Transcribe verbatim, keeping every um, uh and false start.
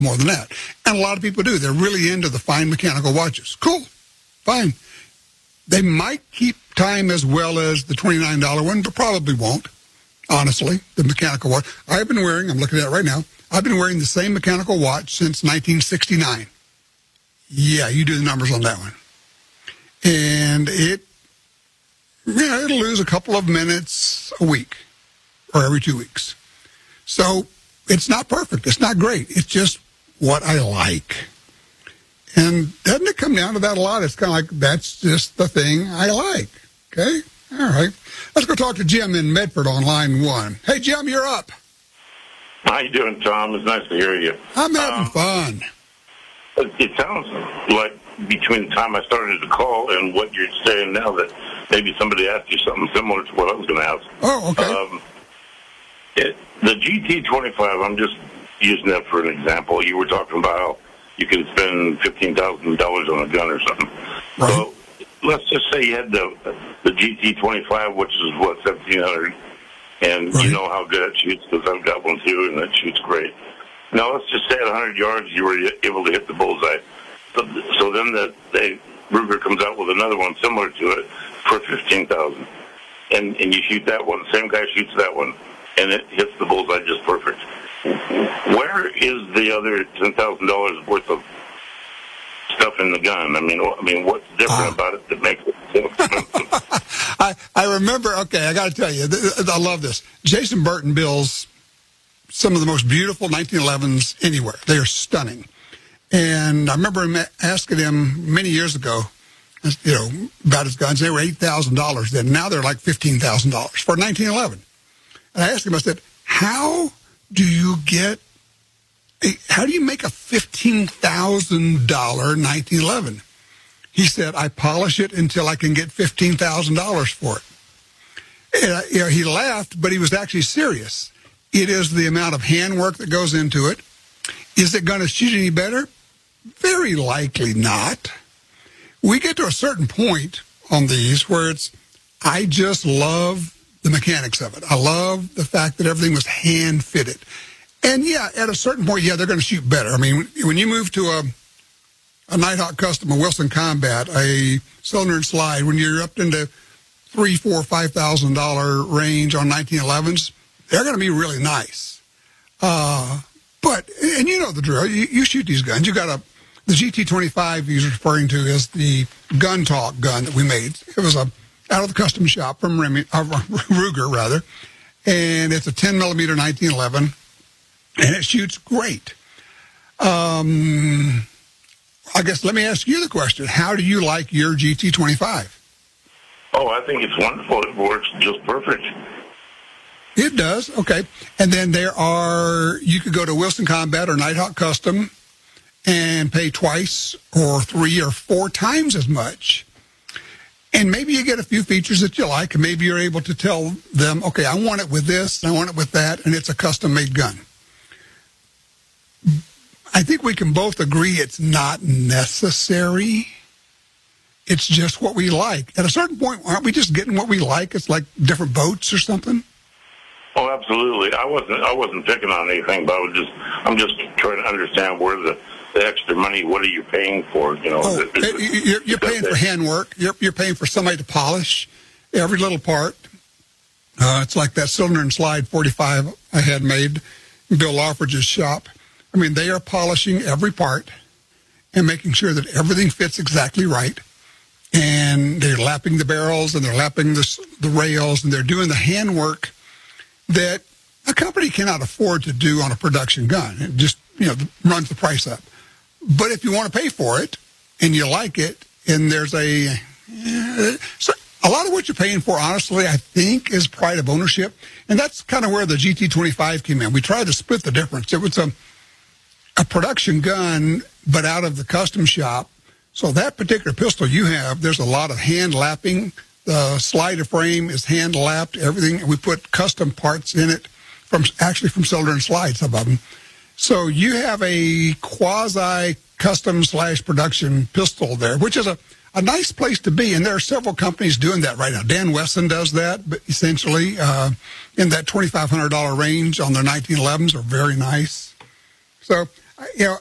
more than that. And a lot of people do. They're really into the fine mechanical watches. Cool. Fine. They might keep time as well as the twenty-nine dollars one, but probably won't, honestly, the mechanical watch. I've been wearing, I'm looking at it right now, I've been wearing the same mechanical watch since nineteen sixty-nine. Yeah, you do the numbers on that one. And it, you know, it'll lose a couple of minutes a week or every two weeks. So it's not perfect. It's not great. It's just what I like. And doesn't it come down to that a lot? It's kind of like, that's just the thing I like. Okay? All right. Let's go talk to Jim in Medford on line one. Hey, Jim, you're up. How you doing, Tom? It's nice to hear you. I'm having um, fun. It sounds like between the time I started to call and what you're saying now that maybe somebody asked you something similar to what I was going to ask. Oh, okay. Um, it, the G T twenty-five, I'm just using that for an example. You were talking about how you can spend fifteen thousand dollars on a gun or something. Right. So let's just say you had the the G T twenty-five, which is, what, seventeen hundred dollars, and right. You know how good it shoots because I've got one too, and it shoots great. Now, let's just say at one hundred yards you were able to hit the bullseye. So, so then the, the Ruger comes out with another one similar to it for fifteen thousand dollars, and, and you shoot that one. Same guy shoots that one, and it hits the bullseye just perfect. Where is the other ten thousand dollars worth of stuff in the gun? I mean, I mean, what's different uh, about it that makes it so expensive? I, I remember, okay, I got to tell you, th- th- I love this. Jason Burton builds some of the most beautiful nineteen elevens anywhere. They are stunning. And I remember him asking him many years ago, you know, about his guns. They were eight thousand dollars then. Now they're like fifteen thousand dollars for nineteen eleven. And I asked him, I said, how do you get, a, how do you make a fifteen thousand dollars nineteen eleven? He said, I polish it until I can get fifteen thousand dollars for it. And, you know, he laughed, but he was actually serious. It is the amount of handwork that goes into it. Is it going to shoot any better? Very likely not. We get to a certain point on these where it's, I just love the mechanics of it. I love the fact that everything was hand-fitted. And, yeah, at a certain point, yeah, they're going to shoot better. I mean, when you move to a, a Nighthawk Custom, a Wilson Combat, a cylinder and slide, when you're up into three, four, five thousand dollar range on nineteen elevens, they're going to be really nice. Uh, but, and you know the drill. You, you shoot these guns. You got a, the G T twenty-five he's referring to is the Gun Talk gun that we made. It was a out of the custom shop from Remy, uh, Ruger, rather. And it's a ten millimeter nineteen eleven, and it shoots great. Um, I guess let me ask you the question. How do you like your G T twenty-five? Oh, I think it's wonderful. It works just perfect. It does. Okay. And then there are, you could go to Wilson Combat or Nighthawk Custom and pay twice or three or four times as much. And maybe you get a few features that you like, and maybe you're able to tell them, okay, I want it with this, I want it with that, and it's a custom-made gun. I think we can both agree it's not necessary. It's just what we like. At a certain point, aren't we just getting what we like? It's like different boats or something? Oh, absolutely. I wasn't. I wasn't picking on anything, but I was just. I'm just trying to understand where the, the extra money. What are you paying for? You know, oh, is it, is it, you're, you're paying for handwork. You're, you're paying for somebody to polish every little part. Uh, it's like that cylinder and slide forty-five I had made in Bill Lawford's shop. I mean, they are polishing every part and making sure that everything fits exactly right. And they're lapping the barrels and they're lapping the, the rails and they're doing the handwork that a company cannot afford to do on a production gun. It just, you know, runs the price up. But if you want to pay for it and you like it, and there's a, uh, so a lot of what you're paying for, honestly, I think is pride of ownership. And that's kind of where the G T twenty-five came in. We tried to split the difference. It was a, a production gun, but out of the custom shop. So that particular pistol you have, there's a lot of hand lapping. The slider frame is hand lapped, everything. We put custom parts in it, from actually from cylinder and slide, some of them. So you have a quasi custom slash production pistol there, which is a, a nice place to be. And there are several companies doing that right now. Dan Wesson does that, but essentially uh, in that twenty-five hundred dollars range on their nineteen elevens are very nice. So you know,